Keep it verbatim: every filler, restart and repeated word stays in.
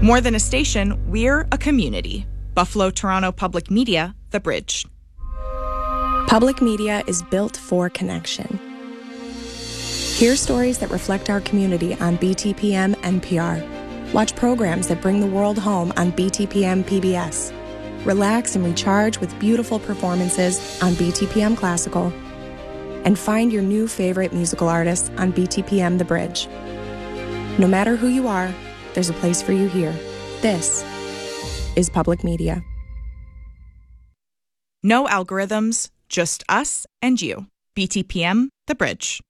More than a station, we're a community. Buffalo Toronto Public Media, The Bridge. Public media is built for connection. Hear stories that reflect our community on B T P M N P R. Watch programs that bring the world home on B T P M P B S. Relax and recharge with beautiful performances on B T P M Classical. And find your new favorite musical artists on B T P M The Bridge. No matter who you are, there's a place for you here. This is public media. No algorithms, just us and you. B T P M The Bridge.